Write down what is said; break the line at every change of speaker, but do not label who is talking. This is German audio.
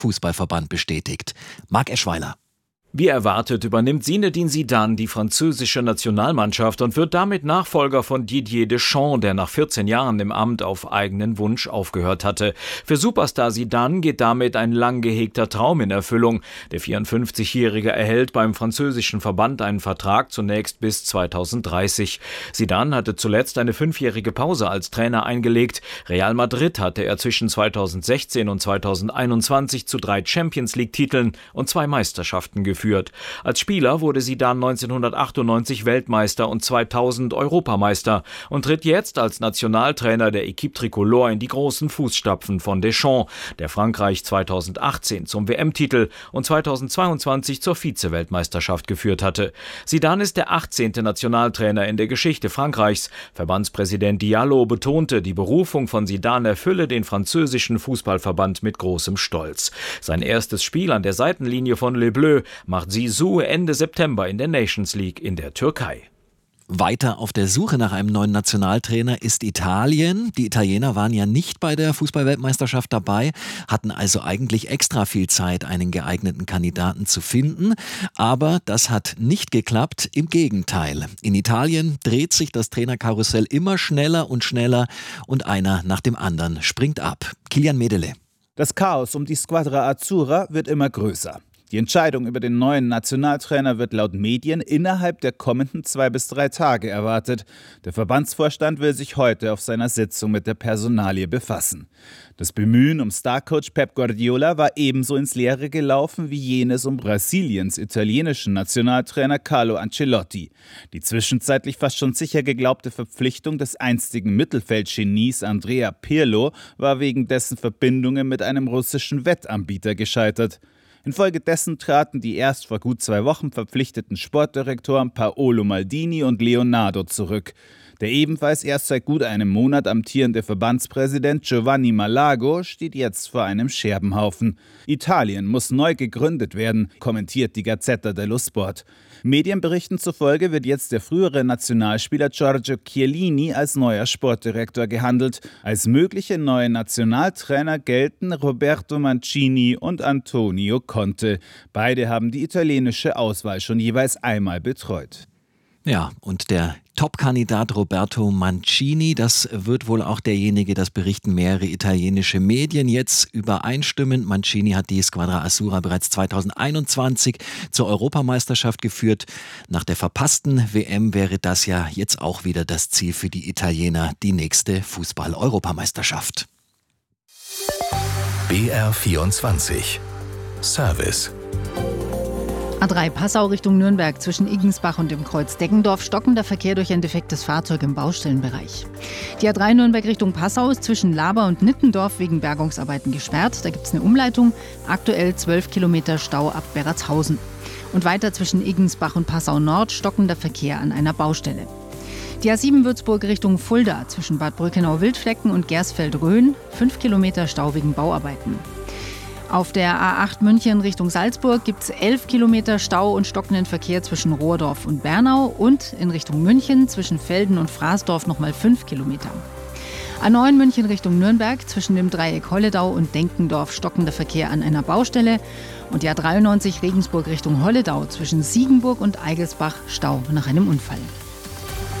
Fußballverband bestätigt. Marc Eschweiler.
Wie erwartet übernimmt Zinedine Zidane die französische Nationalmannschaft und wird damit Nachfolger von Didier Deschamps, der nach 14 Jahren im Amt auf eigenen Wunsch aufgehört hatte. Für Superstar Zidane geht damit ein lang gehegter Traum in Erfüllung. Der 54-Jährige erhält beim französischen Verband einen Vertrag zunächst bis 2030. Zidane hatte zuletzt eine 5-jährige Pause als Trainer eingelegt. Real Madrid hatte er zwischen 2016 und 2021 zu 3 Champions-League-Titeln und 2 Meisterschaften geführt. Als Spieler wurde Zidane 1998 Weltmeister und 2000 Europameister und tritt jetzt als Nationaltrainer der Équipe Tricolore in die großen Fußstapfen von Deschamps, der Frankreich 2018 zum WM-Titel und 2022 zur Vize-Weltmeisterschaft geführt hatte. Zidane ist der 18. Nationaltrainer in der Geschichte Frankreichs. Verbandspräsident Diallo betonte, die Berufung von Zidane erfülle den französischen Fußballverband mit großem Stolz. Sein erstes Spiel an der Seitenlinie von Les Bleus macht Zizou Ende September in der Nations League in der Türkei.
Weiter auf der Suche nach einem neuen Nationaltrainer ist Italien. Die Italiener waren ja nicht bei der Fußball-Weltmeisterschaft dabei, hatten also eigentlich extra viel Zeit, einen geeigneten Kandidaten zu finden. Aber das hat nicht geklappt, im Gegenteil. In Italien dreht sich das Trainerkarussell immer schneller und einer nach dem anderen springt ab. Kilian Medele.
Das Chaos um die Squadra Azzurra wird immer größer. Die Entscheidung über den neuen Nationaltrainer wird laut Medien innerhalb der kommenden 2 bis 3 Tage erwartet. Der Verbandsvorstand will sich heute auf seiner Sitzung mit der Personalie befassen. Das Bemühen um Starcoach Pep Guardiola war ebenso ins Leere gelaufen wie jenes um Brasiliens italienischen Nationaltrainer Carlo Ancelotti. Die zwischenzeitlich fast schon sicher geglaubte Verpflichtung des einstigen Mittelfeldgenies Andrea Pirlo war wegen dessen Verbindungen mit einem russischen Wettanbieter gescheitert. Infolgedessen traten die erst vor gut 2 Wochen verpflichteten Sportdirektoren Paolo Maldini und Leonardo zurück. Der ebenfalls erst seit gut einem Monat amtierende Verbandspräsident Giovanni Malago steht jetzt vor einem Scherbenhaufen. Italien muss neu gegründet werden, kommentiert die Gazzetta dello Sport. Medienberichten zufolge wird jetzt der frühere Nationalspieler Giorgio Chiellini als neuer Sportdirektor gehandelt. Als mögliche neue Nationaltrainer gelten Roberto Mancini und Antonio Conte. Beide haben die italienische Auswahl schon jeweils einmal betreut.
Ja, und der Top-Kandidat Roberto Mancini, das wird wohl auch derjenige, das berichten mehrere italienische Medien jetzt übereinstimmend. Mancini hat die Squadra Azzurra bereits 2021 zur Europameisterschaft geführt. Nach der verpassten WM wäre das ja jetzt auch wieder das Ziel für die Italiener, die nächste Fußball-Europameisterschaft.
BR24 Service.
A3 Passau Richtung Nürnberg zwischen Iggensbach und dem Kreuz Deggendorf stockender Verkehr durch ein defektes Fahrzeug im Baustellenbereich. Die A3 Nürnberg Richtung Passau ist zwischen Laber und Nittendorf wegen Bergungsarbeiten gesperrt. Da gibt es eine Umleitung. Aktuell 12 Kilometer Stau ab Berratshausen. Und weiter zwischen Iggensbach und Passau Nord stockender Verkehr an einer Baustelle. Die A7 Würzburg Richtung Fulda zwischen Bad Brückenau-Wildflecken und Gersfeld-Rhön 5 Kilometer Stau wegen Bauarbeiten. Auf der A8 München Richtung Salzburg gibt es 11 Kilometer Stau und stockenden Verkehr zwischen Rohrdorf und Bernau und in Richtung München zwischen Velden und Fraßdorf nochmal 5 Kilometer. A9 München Richtung Nürnberg zwischen dem Dreieck Holledau und Denkendorf stockender Verkehr an einer Baustelle und die A93 Regensburg Richtung Holledau zwischen Siegenburg und Eigelsbach Stau nach einem Unfall.